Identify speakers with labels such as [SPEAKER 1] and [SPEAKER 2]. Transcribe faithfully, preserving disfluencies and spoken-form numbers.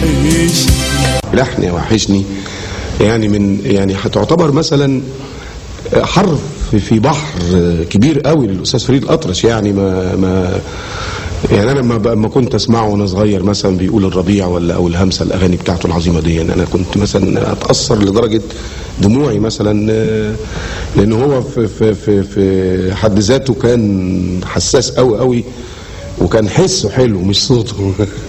[SPEAKER 1] لحن يا وحشني يعني من يعني هتعتبر مثلا حرف في بحر كبير قوي للاستاذ فريد الأطرش. يعني ما ما يعني انا لما ما كنت اسمعه وانا صغير مثلا بيقول الربيع ولا او الهمسه الاغاني بتاعته العظيمه دي، يعني انا كنت مثلا اتاثر لدرجه دموعي مثلا، لان هو في في في, في حد ذاته كان حساس قوي قوي، وكان حسه حلو مش صوته.